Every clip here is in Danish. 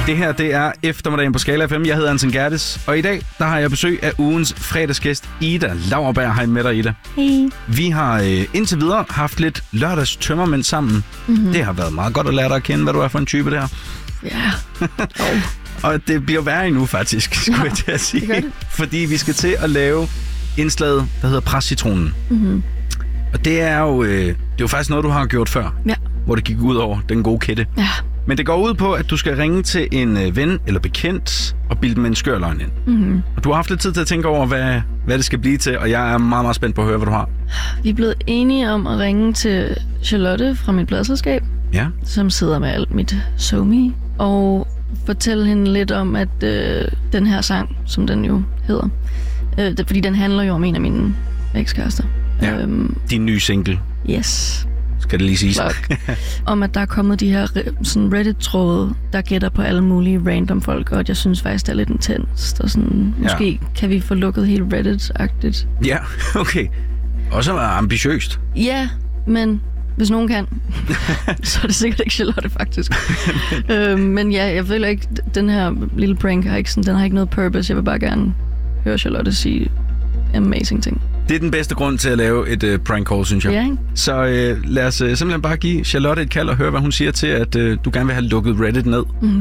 Det her, det er eftermiddagen på Skala FM. Jeg hedder Anton Gerdes, og i dag, der har jeg besøg af ugens fredagsgæst, Ida Lauerberg. Hej med dig, Ida. Hej. Vi har indtil videre haft lidt lørdagstømmermænd sammen. Mm-hmm. Det har været meget godt at lære dig at kende, hvad du er for en type der. Ja. Og det bliver værre endnu, faktisk, skulle jeg til at sige. Det. Fordi vi skal til at lave indslaget, der hedder Prescitronen. Mm-hmm. Og det er jo faktisk noget, du har gjort før. Ja. Hvor det gik ud over den gode kætte. Ja. Men det går ud på, at du skal ringe til en ven eller bekendt og bilde dem en skør løgn ind. Mm-hmm. Og du har haft lidt tid til at tænke over, hvad det skal blive til, og jeg er meget, meget spændt på at høre, hvad du har. Vi er blevet enige om at ringe til Charlotte fra mit pladselskab, som sidder med alt mit SoMe, og fortælle hende lidt om, at den her sang, som den jo hedder, fordi den handler jo om en af mine ekskærester. Ja, din nye single. Yes. Skal det lige siges. Om at der er kommet de her sådan Reddit-tråde, der gætter på alle mulige random folk, og jeg synes faktisk, det er lidt intenst, og sådan, måske kan vi få lukket helt Reddit-agtigt. Ja, okay. Også ambitiøst. Ja, men hvis nogen kan, så er det sikkert ikke Charlotte, faktisk. Men ja, jeg føler ikke, den her lille prank har ikke, sådan, den har ikke noget purpose. Jeg vil bare gerne høre Charlotte sige amazing ting. Det er den bedste grund til at lave et prank call, synes jeg. Ja, ikke? Så lad os simpelthen bare give Charlotte et kald og høre, hvad hun siger til, at du gerne vil have lukket Reddit ned. Mm.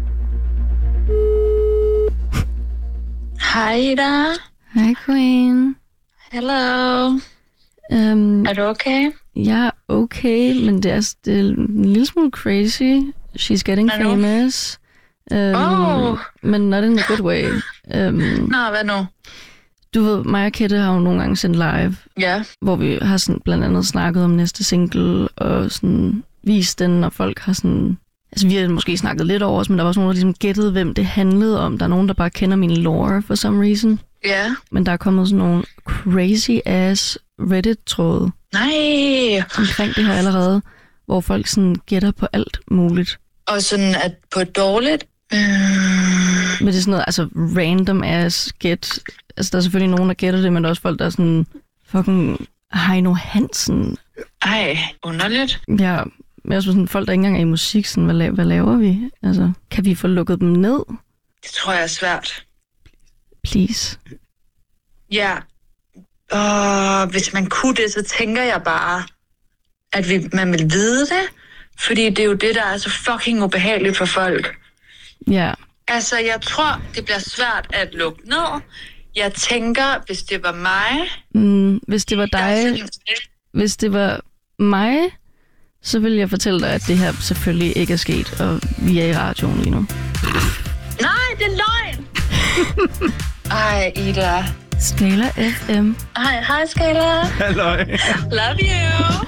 Hej, Ida. Hej, Queen. Hello. Er du okay? Jeg er okay, men det er en lille smule crazy. She's getting famous. Men not in a good way. Nå, hvad nu? Du ved, mig og Kette har jo nogle gange sendt live, hvor vi har sådan blandt andet snakket om næste single, og sådan vist den, og folk har sådan... Altså, vi har måske snakket lidt over os, men der var også nogen, der ligesom gættede, hvem det handlede om. Der er nogen, der bare kender min lore for some reason. Ja. Men der er kommet sådan nogle crazy-ass Reddit-tråde. Nej! Omkring det her allerede, hvor folk sådan gætter på alt muligt. Og sådan at på dårligt? Men det er sådan noget, altså random ass gæt. Altså, der er selvfølgelig nogen, der gætter det, men der er også folk, der er sådan fucking Heino Hansen. Ej, underligt. Ja, men også sådan folk, der ikke engang er i musik, sådan, hvad laver vi? Altså, kan vi få lukket dem ned? Det tror jeg er svært. Please. Ja. Hvis man kunne det, så tænker jeg bare, at man vil vide det. Fordi det er jo det, der er så fucking ubehageligt for folk. Ja. Altså, jeg tror, det bliver svært at lukke ned. Jeg tænker, hvis det var mig... hvis det var dig... Hvis det var mig, så vil jeg fortælle dig, at det her selvfølgelig ikke er sket, og vi er i radioen lige nu. Nej, det er løgn! Ej, Ida. Skala FM. Hej, Skala. Halløj. Love you.